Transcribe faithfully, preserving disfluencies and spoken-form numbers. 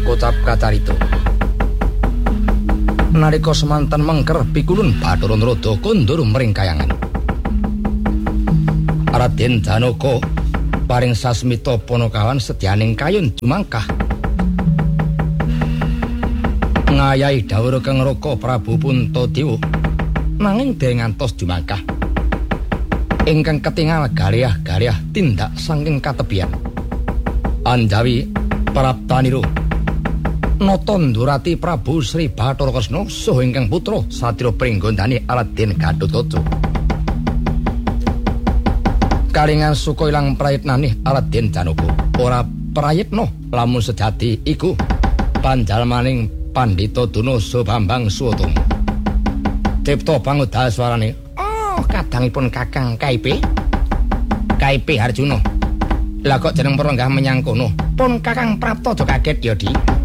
kocap kacarita. Nalika semanten mengker pikulun Bathara Narada kondur mring kayangan. Raden Janaka paring sasmita Panakawan sedyaning kayun jumangkah. Ngayahi dawuh Kang Raka Prabu Puntadewa nanging dereng ngantos jumangkah. Ingkang ketingal galiah-galiah tindak saking katebian. Anjawi praptaniro nata ndurati Prabu Sri Bathara Kresna saha ingkang putra Satya Pringgondani Raden Gatotkaca. Kalingan suka ilang prayitnane Raden Janaka ora prayitna lamun sejati iku panjalmaning Pandhita Dunasa Bambang Suwatama. Cipta pangudal swarane, "Oh, kadangipun Kakang K I P. K I P Harjuna. Lah kok jeneng para enggah menyang kono? Pun Kakang Prapta aja kaget ya, Di."